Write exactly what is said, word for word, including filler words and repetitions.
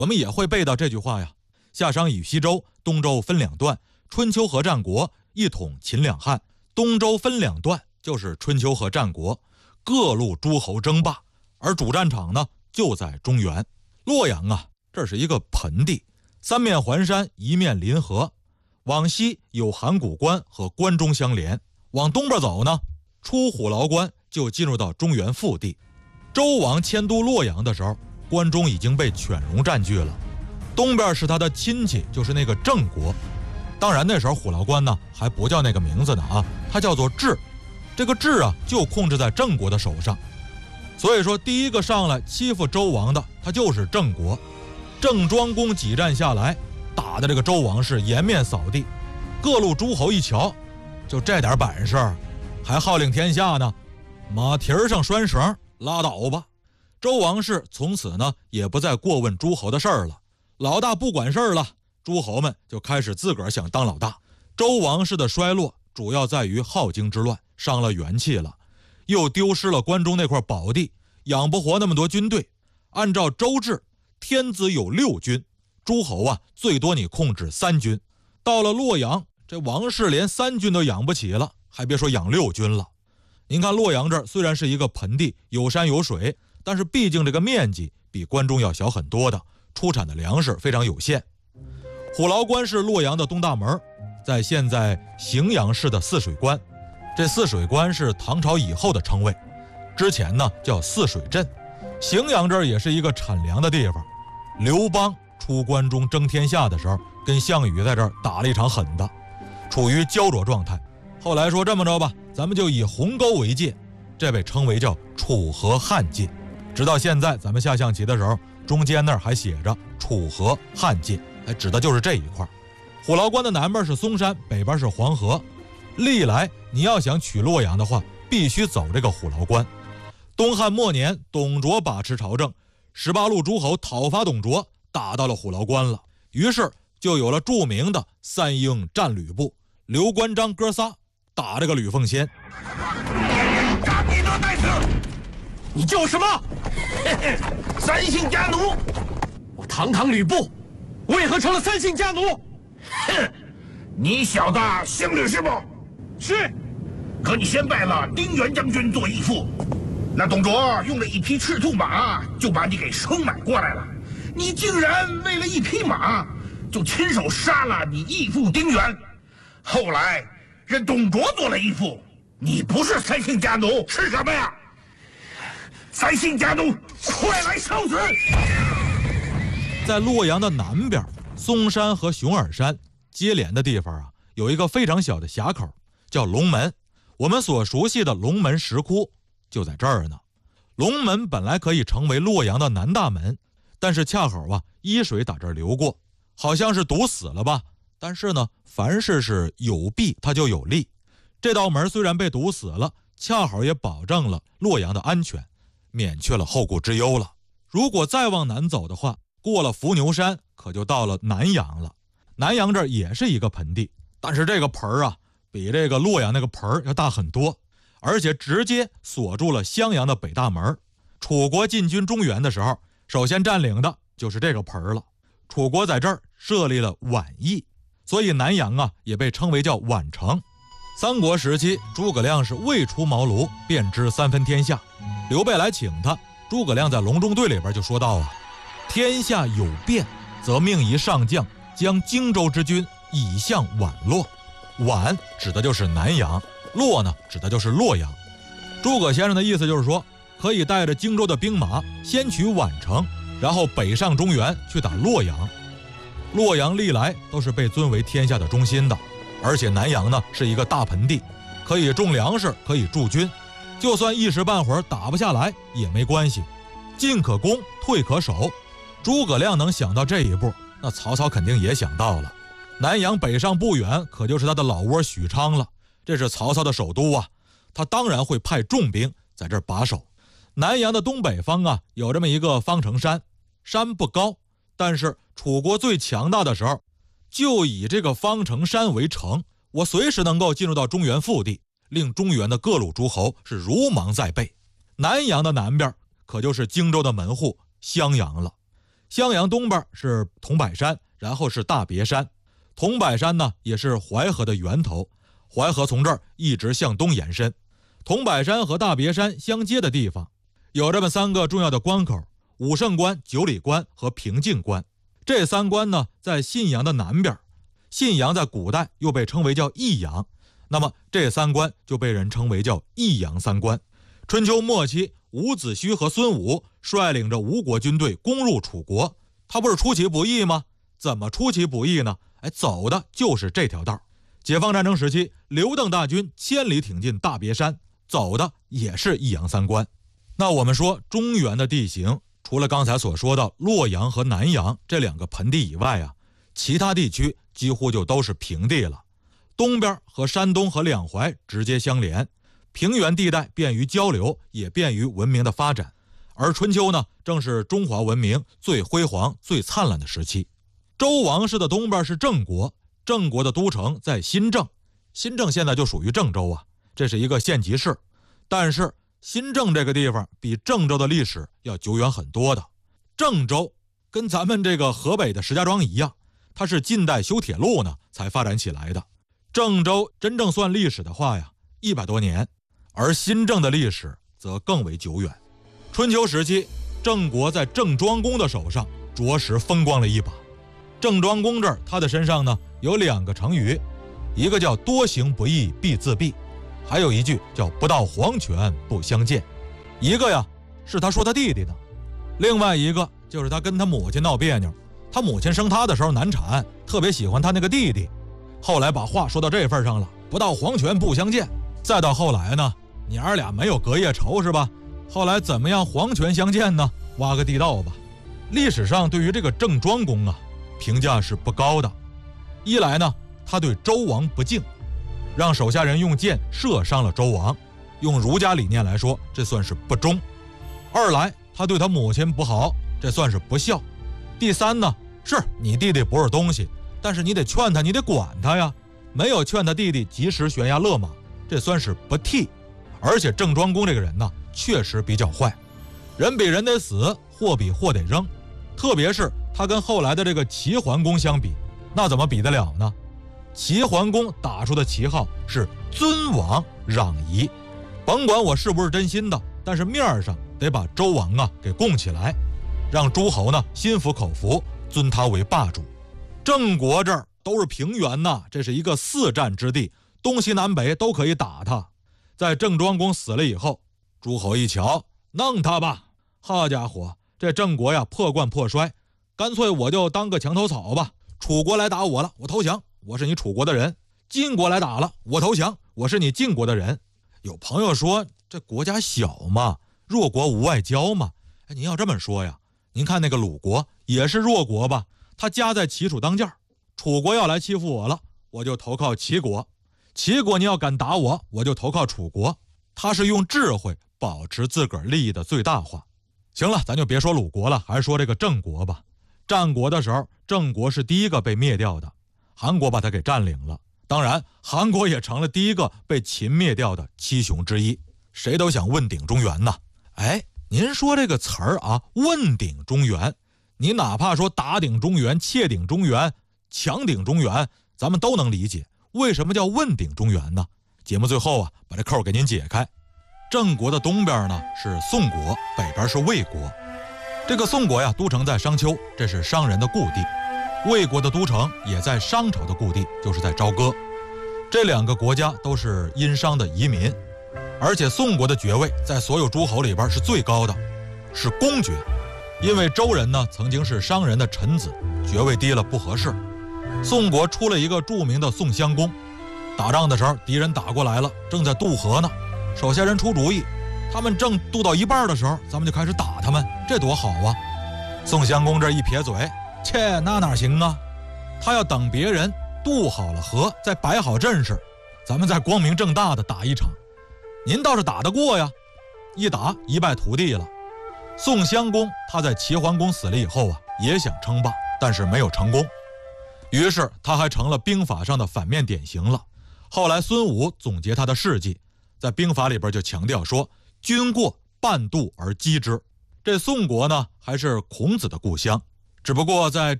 我们也会背到这句话呀：夏商与西周，东周分两段，春秋和战国一统秦两汉。东周分两段就是春秋和战国，各路诸侯争霸，而主战场呢就在中原。洛阳啊，这是一个盆地，三面环山，一面临河，往西有函谷关和关中相连，往东边走呢，出虎牢关就进入到中原腹地。周王迁都洛阳的时候，关中已经被犬戎占据了，东边是他的亲戚，就是那个郑国。当然那时候虎牢关呢还不叫那个名字呢啊，它叫做治。这个治啊就控制在郑国的手上，所以说第一个上来欺负周王的他就是郑国。郑庄公几战下来，打的这个周王是颜面扫地，各路诸侯一瞧，就这点本事还号令天下呢，马蹄上拴绳，拉倒吧。周王室从此呢也不再过问诸侯的事儿了，老大不管事儿了，诸侯们就开始自个儿想当老大。周王室的衰落主要在于镐京之乱，伤了元气了，又丢失了关中那块宝地，养不活那么多军队。按照周制，天子有六军，诸侯啊最多你控制三军。到了洛阳，这王室连三军都养不起了，还别说养六军了。您看洛阳这儿虽然是一个盆地，有山有水，但是毕竟这个面积比关中要小很多的，出产的粮食非常有限。虎牢关是洛阳的东大门，在现在荥阳市的泗水关。这泗水关是唐朝以后的称谓，之前呢叫泗水镇。荥阳这儿也是一个产粮的地方，刘邦出关中争天下的时候，跟项羽在这儿打了一场狠的，处于焦灼状态。后来说这么着吧，咱们就以鸿沟为界，这被称为叫楚河汉界。直到现在咱们下象棋的时候，中间那儿还写着楚河汉界，哎，指的就是这一块。虎牢关的南边是嵩山，北边是黄河，历来你要想取洛阳的话，必须走这个虎牢关。东汉末年，董卓把持朝政，十八路诸侯讨伐董卓，打到了虎牢关了，于是就有了著名的三英战吕布，刘关张哥仨打这个吕奉先。 杀你的带子！你叫什么？三姓家奴！我堂堂吕布，为何成了三姓家奴？ 哼！你小子姓吕是不？ 是。 可你先拜了丁原将军做义父，那董卓用了一匹赤兔马就把你给收买过来了，你竟然为了一匹马就亲手杀了你义父丁原，后来认董卓做了义父，你不是三姓家奴是什么呀？三姓家奴，快来受死！ 在洛阳的南边，嵩山和熊耳山接连的地方啊，有一个非常小的峡口，叫龙门。我们所熟悉的龙门石窟就在这儿呢。龙门本来可以成为洛阳的南大门，但是恰好啊，伊水打这儿流过，好像是堵死了吧。但是呢，凡事是有弊它就有利。这道门虽然被堵死了，恰好也保证了洛阳的安全，免去了后顾之忧了。如果再往南走的话，过了伏牛山，可就到了南阳了。南阳这儿也是一个盆地，但是这个盆儿啊，比这个洛阳那个盆儿要大很多，而且直接锁住了襄阳的北大门。楚国进军中原的时候，首先占领的就是这个盆儿了。楚国在这儿设立了宛邑，所以南阳啊也被称为叫宛城。三国时期，诸葛亮是未出茅庐便知三分天下。刘备来请他，诸葛亮在隆中对里边就说道啊：天下有变，则命一上将将荆州之军以向宛洛。宛指的就是南阳，洛呢指的就是洛阳。诸葛先生的意思就是说，可以带着荆州的兵马先取宛城，然后北上中原去打洛阳。洛阳历来都是被尊为天下的中心的，而且南阳呢是一个大盆地，可以种粮食，可以驻军，就算一时半会儿打不下来也没关系，进可攻，退可守。诸葛亮能想到这一步，那曹操肯定也想到了。南阳北上不远，可就是他的老窝许昌了，这是曹操的首都啊，他当然会派重兵在这儿把守。南阳的东北方啊，有这么一个方城山，山不高，但是楚国最强大的时候，就以这个方城山为城，我随时能够进入到中原腹地，令中原的各路诸侯是如芒在背。南阳的南边可就是荆州的门户襄阳了。 襄阳东边是桐柏山，然后是大别山。桐柏山呢也是淮河的源头，淮河从这儿一直向东延伸。桐柏山和大别山相接的地方有这么三个重要的关口：武胜关、九里关和平静关。这三关呢在信阳的南边，信阳在古代又被称为叫益阳，那么这三关就被人称为叫益阳三关。春秋末期，伍子胥和孙武率领着吴国军队攻入楚国，他不是出其不意吗？怎么出其不意呢？哎，走的就是这条道。解放战争时期，刘邓大军千里挺进大别山，走的也是益阳三关。那我们说中原的地形，除了刚才所说的洛阳和南阳这两个盆地以外啊，其他地区几乎就都是平地了。东边和山东和两淮直接相连，平原地带便于交流，也便于文明的发展。而春秋呢，正是中华文明最辉煌最灿烂的时期。周王室的东边是郑国，郑国的都城在新郑，新郑现在就属于郑州啊，这是一个县级市。但是新郑这个地方比郑州的历史要久远很多的。郑州跟咱们这个河北的石家庄一样，它是近代修铁路呢才发展起来的。郑州真正算历史的话呀，一百多年，而新郑的历史则更为久远。春秋时期，郑国在郑庄公的手上着实风光了一把。郑庄公这儿，他的身上呢有两个成语，一个叫多行不义必自毙，还有一句叫不到黄泉不相见。一个呀是他说他弟弟的，另外一个就是他跟他母亲闹别扭，他母亲生他的时候难产，特别喜欢他那个弟弟，后来把话说到这份上了，不到黄泉不相见。再到后来呢，娘儿俩没有隔夜仇是吧？后来怎么样黄泉相见呢？挖个地道吧。历史上对于这个郑庄公啊，评价是不高的。一来呢，他对周王不敬，让手下人用箭射伤了周王，用儒家理念来说，这算是不忠。二来他对他母亲不好，这算是不孝。第三呢，是你弟弟不是东西，但是你得劝他，你得管他呀，没有劝他弟弟及时悬崖勒马，这算是不悌。而且郑庄公这个人呢，确实比较坏，人比人得死，货比货得扔。特别是他跟后来的这个齐桓公相比，那怎么比得了呢？齐桓公打出的旗号是尊王攘夷，甭管我是不是真心的，但是面上得把周王啊给供起来，让诸侯呢心服口服，尊他为霸主。郑国这儿都是平原呐，这是一个四战之地，东西南北都可以打他。在郑庄公死了以后，诸侯一瞧，弄他吧！好家伙，这郑国呀破罐破摔，干脆我就当个墙头草吧。楚国来打我了，我投降，我是你楚国的人；晋国来打了，我投降，我是你晋国的人。有朋友说这国家小嘛，弱国无外交嘛。哎，您要这么说呀，您看那个鲁国也是弱国吧，他夹在齐楚当间，楚国要来欺负我了，我就投靠齐国；齐国你要敢打我，我就投靠楚国。他是用智慧保持自个儿利益的最大化。行了，咱就别说鲁国了，还是说这个郑国吧。战国的时候，郑国是第一个被灭掉的，韩国把它给占领了。当然，韩国也成了第一个被秦灭掉的七雄之一。谁都想问鼎中原呐。哎，您说这个词儿啊，问鼎中原，你哪怕说打鼎中原、窃鼎中原、强鼎中原，咱们都能理解。为什么叫问鼎中原呢？节目最后啊，把这扣给您解开。郑国的东边呢是宋国，北边是魏国。这个宋国呀，都城在商丘，这是商人的故地；魏国的都城也在商朝的故地，就是在朝歌。这两个国家都是殷商的移民，而且宋国的爵位在所有诸侯里边是最高的，是公爵。因为周人呢曾经是商人的臣子，爵位低了不合适。宋国出了一个著名的宋襄公，打仗的时候敌人打过来了，正在渡河呢，手下人出主意，他们正渡到一半的时候，咱们就开始打他们，这多好啊！宋襄公这一撇嘴，切，那哪行啊？他要等别人渡好了河，再摆好阵势，咱们再光明正大的打一场。您倒是打得过呀，一打一败涂地了。宋襄公他在齐桓公死了以后啊，也想称霸，但是没有成功。于是他还成了兵法上的反面典型了。后来孙武总结他的事迹，在兵法里边就强调说，军过半渡而击之。这宋国呢还是孔子的故乡， 只不过在